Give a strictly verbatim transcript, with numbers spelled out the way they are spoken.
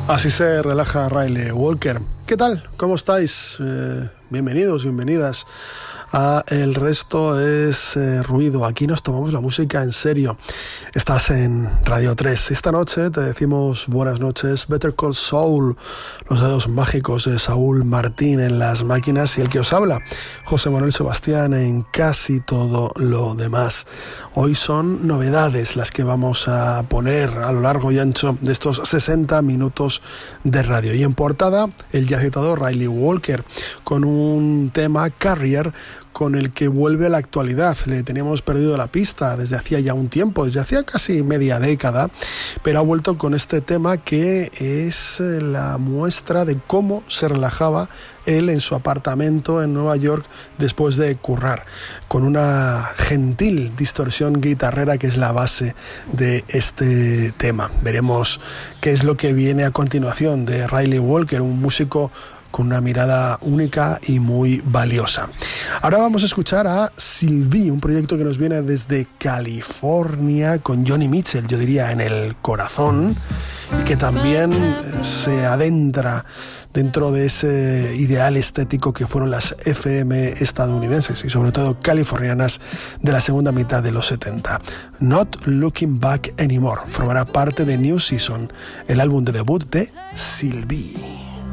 Así se relaja Riley Walker. ¿Qué tal? ¿Cómo estáis? Eh, bienvenidos, bienvenidas a El Resto es eh, Ruido. Aquí nos tomamos la música en serio. Estás en Radio tres. Esta noche te decimos buenas noches. Better Call Saul, los dedos mágicos de Saúl Martín en las máquinas, y el que os habla, José Manuel Sebastián, en casi todo lo demás. Hoy son novedades las que vamos a poner a lo largo y ancho de estos sesenta minutos de radio. Y en portada, el ya citado Riley Walker, con un tema Carrier, con el que vuelve a la actualidad. Le teníamos perdido la pista desde hacía ya un tiempo, desde hacía casi media década, pero ha vuelto con este tema que es la muestra de cómo se relajaba él en su apartamento en Nueva York después de currar, con una gentil distorsión guitarrera que es la base de este tema. Veremos qué es lo que viene a continuación de Riley Walker, un músico con una mirada única y muy valiosa. Ahora vamos a escuchar a Sylvie, un proyecto que nos viene desde California, con Johnny Mitchell, yo diría, en el corazón, y que también se adentra dentro de ese ideal estético que fueron las F M estadounidenses y sobre todo californianas de la segunda mitad de los setenta. Not Looking Back Anymore formará parte de New Season, el álbum de debut de Sylvie.